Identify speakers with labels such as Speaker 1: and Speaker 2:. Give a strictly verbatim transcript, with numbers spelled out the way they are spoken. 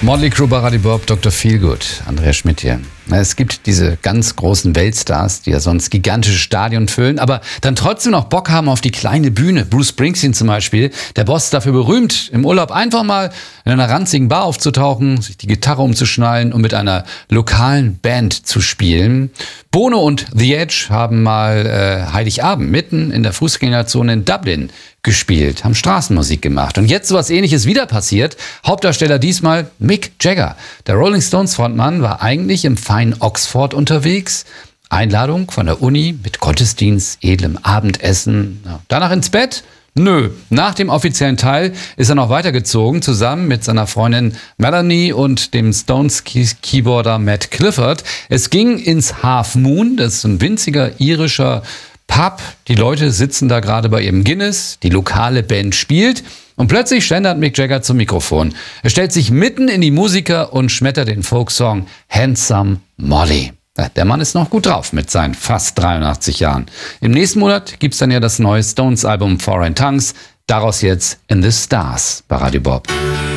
Speaker 1: Motley Crue, Radio Bob, Doktor Feelgood, Andreas Schmidt hier. Es gibt diese ganz großen Weltstars, die ja sonst gigantische Stadien füllen, aber dann trotzdem noch Bock haben auf die kleine Bühne. Bruce Springsteen zum Beispiel, der Boss ist dafür berühmt, im Urlaub einfach mal in einer ranzigen Bar aufzutauchen, sich die Gitarre umzuschnallen und mit einer lokalen Band zu spielen. Bono und The Edge haben mal äh, Heiligabend mitten in der Fußgängerzone in Dublin gespielt, haben Straßenmusik gemacht. Und jetzt sowas Ähnliches wieder passiert. Hauptdarsteller diesmal Mick Jagger. Der Rolling Stones Frontmann war eigentlich im feinen Oxford unterwegs. Einladung von der Uni mit Gottesdienst, edlem Abendessen. Ja, danach ins Bett? Nö. Nach dem offiziellen Teil ist er noch weitergezogen, zusammen mit seiner Freundin Melanie und dem Stones-Keyboarder Matt Clifford. Es ging ins Half Moon, das ist ein winziger irischer Pub. Die Leute sitzen da gerade bei ihrem Guinness, die lokale Band spielt und plötzlich schlendert Mick Jagger zum Mikrofon. Er stellt sich mitten in die Musiker und schmettert den Folksong Handsome Molly. Der Mann ist noch gut drauf mit seinen fast dreiundachtzig Jahren. Im nächsten Monat gibt's dann ja das neue Stones-Album Foreign Tongues. Daraus jetzt In the Stars bei Radio Bob.